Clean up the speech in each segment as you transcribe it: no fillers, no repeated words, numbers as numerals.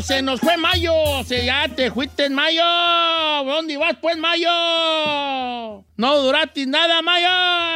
Se nos fue mayo. Ya te fuiste en mayo. ¿Dónde vas, pues, mayo? No duraste nada, mayo.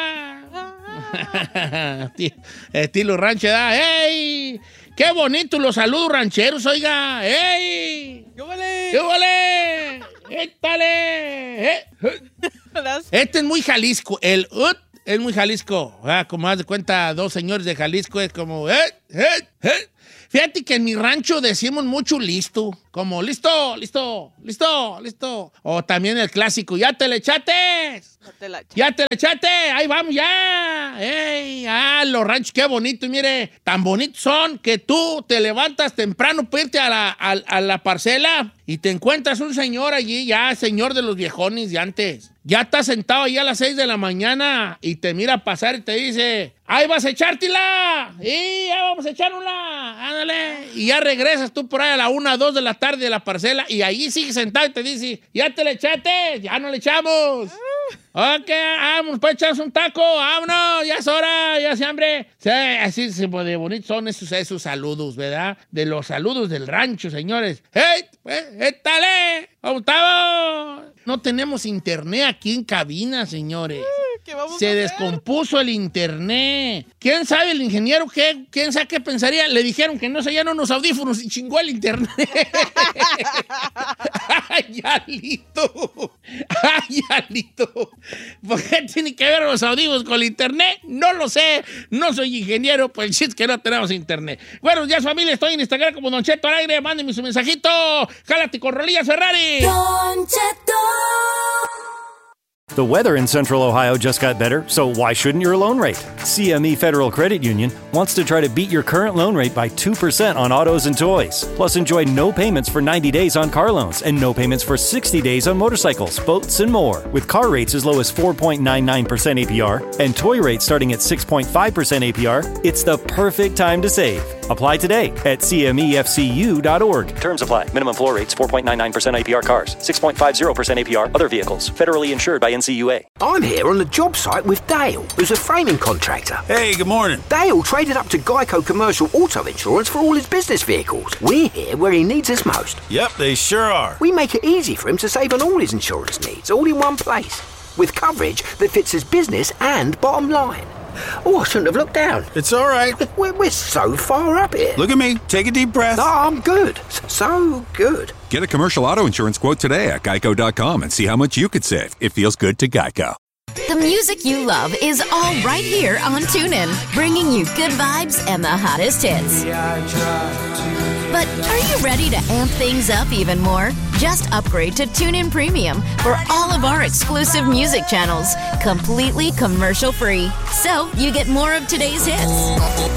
Estilo rancho, ¿verdad? ¡Ey! ¡Qué bonito los saludos rancheros, oiga! ¡Ey! ¡Qué vale! ¡Qué vale! ¡Étale! Este es muy Jalisco. El es muy Jalisco. Como haz de cuenta, dos señores de Jalisco es como... Fíjate que en mi rancho decimos mucho listo. Como listo, listo, listo, listo. O también el clásico, ¡ya te le echates! ¡Ya te le echaste! ¡Ahí vamos ya! ¡Ey! Los ranchos, qué bonitos, mire. Tan bonitos son que tú te levantas temprano para irte a la parcela y te encuentras un señor allí, ya señor de los viejones de antes. Ya está sentado allí a las 6 de la mañana y te mira pasar y te dice, ¡ahí vas a echártela! ¡Y ya vamos a echárnosla! ¡Ándale! Y ya regresas tú por ahí a la 1, 2 de la tarde de la parcela y allí sigue sentado y te dice, ¡ya te le echaste! ¡Ya no le echamos! Ok, vamos, pues echarnos un taco, vámonos, ya es hora, ya se hambre. Sí, así de bonitos son esos saludos, ¿verdad? De los saludos del rancho, señores. ¡Hey! Pues, ¡étale! ¿Cómo estamos? No tenemos internet aquí en cabina, señores. Se descompuso el internet. ¿Quién sabe el ingeniero qué? ¿Quién sabe qué pensaría? Le dijeron que no se llenan unos audífonos y chingó el internet. ¡Ay, Alito! ¡Ay, Alito! ¿Por qué tiene que ver los audífonos con el internet? No lo sé. No soy ingeniero, pues el chiste es que no tenemos internet. Bueno, ya familia, estoy en Instagram como Don Cheto al aire. Mándenme su mensajito. Jálate con Rolillas Ferrari. Don Cheto. The weather in Central Ohio just got better, so why shouldn't your loan rate? CME Federal Credit Union wants to try to beat your current loan rate by 2% on autos and toys. Plus, enjoy no payments for 90 days on car loans and no payments for 60 days on motorcycles, boats, and more. With car rates as low as 4.99% APR and toy rates starting at 6.5% APR, it's the perfect time to save. Apply today at cmefcu.org. Terms apply. Minimum floor rates 4.99% APR cars, 6.50% APR other vehicles. Federally insured by NCUA. I'm here on the job site with Dale, who's a framing contractor. Hey, good morning. Dale traded up to Geico Commercial Auto Insurance for all his business vehicles. We're here where he needs us most. Yep, they sure are. We make it easy for him to save on all his insurance needs, all in one place, with coverage that fits his business and bottom line. Oh, I shouldn't have looked down. It's all right. We're so far up here. Look at me. Take a deep breath. No, I'm good. So good. Get a commercial auto insurance quote today at geico.com and see how much you could save. It feels good to Geico. The music you love is all right here on TuneIn, bringing you good vibes and the hottest hits. But are you ready to amp things up even more? Just upgrade to TuneIn Premium for all of our exclusive music channels, completely commercial-free. So you get more of today's hits,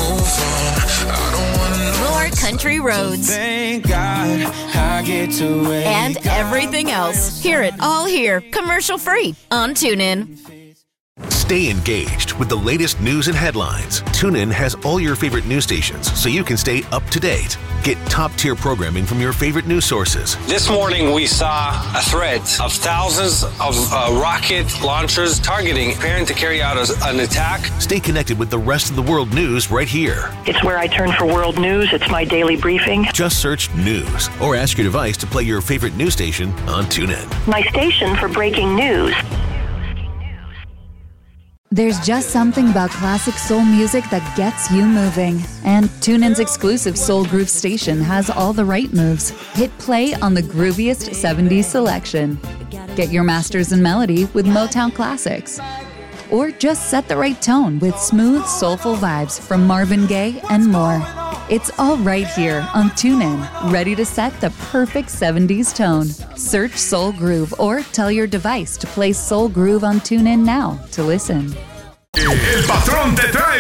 more country roads, thank God I get to wake and everything else. Hear it all here, commercial-free on TuneIn. Stay engaged with the latest news and headlines. TuneIn has all your favorite news stations so you can stay up to date. Get top-tier programming from your favorite news sources. This morning, we saw a threat of thousands of rocket launchers targeting, preparing to carry out an attack. Stay connected with the rest of the world news right here. It's where I turn for world news. It's my daily briefing. Just search news or ask your device to play your favorite news station on TuneIn. My station for breaking news. There's just something about classic soul music that gets you moving. And TuneIn's exclusive Soul Groove station has all the right moves. Hit play on the grooviest 70s selection. Get your masters in melody with Motown classics. Or just set the right tone with smooth, soulful vibes from Marvin Gaye and more. It's all right here on TuneIn, ready to set the perfect 70s tone. Search Soul Groove or tell your device to play Soul Groove on TuneIn now to listen. El patrón te trae